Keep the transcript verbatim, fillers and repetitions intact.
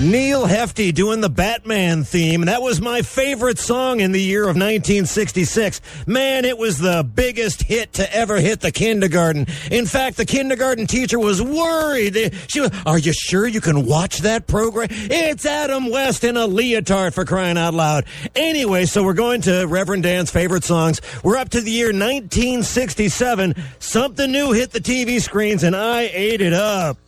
Neil Hefti doing the Batman theme. That was my favorite song in the year of nineteen sixty-six. Man, it was the biggest hit to ever hit the kindergarten. In fact, the kindergarten teacher was worried. She was, are you sure you can watch that program? It's Adam West in a leotard, for crying out loud. Anyway, so we're going to Reverend Dan's favorite songs. We're up to the year nineteen sixty-seven. Something new hit the T V screens, and I ate it up.